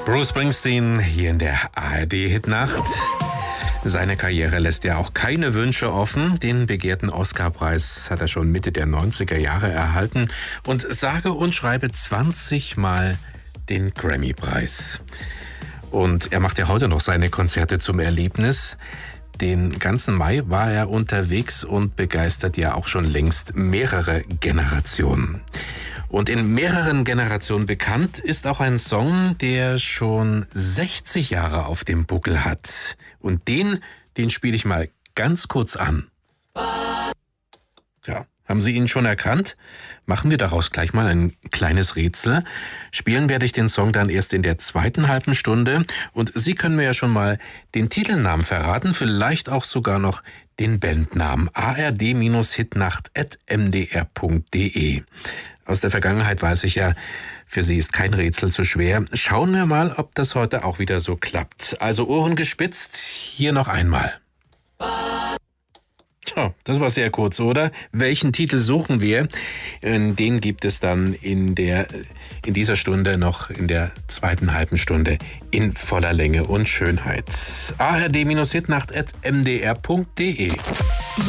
Bruce Springsteen hier in der ARD-Hitnacht. Seine Karriere lässt ja auch keine Wünsche offen. Den begehrten Oscar-Preis hat er schon Mitte der 90er Jahre erhalten und sage und schreibe 20 Mal den Grammy-Preis. Und er macht ja heute noch seine Konzerte zum Erlebnis. Den ganzen Mai war er unterwegs und begeistert ja auch schon längst mehrere Generationen. Und in mehreren Generationen bekannt ist auch ein Song, der schon 60 Jahre auf dem Buckel hat. Und den spiele ich mal ganz kurz an. Ja, haben Sie ihn schon erkannt? Machen wir daraus gleich mal ein kleines Rätsel. Spielen werde ich den Song dann erst in der zweiten halben Stunde. Und Sie können mir ja schon mal den Titelnamen verraten, vielleicht auch sogar noch den Bandnamen. ard-hitnacht@mdr.de. Aus der Vergangenheit weiß ich ja, für Sie ist kein Rätsel zu schwer. Schauen wir mal, ob das heute auch wieder so klappt. Also Ohren gespitzt, hier noch einmal. Tja, das war sehr kurz, oder? Welchen Titel suchen wir? Den gibt es dann in dieser Stunde noch in der zweiten halben Stunde in voller Länge und Schönheit. ard-hitnacht@mdr.de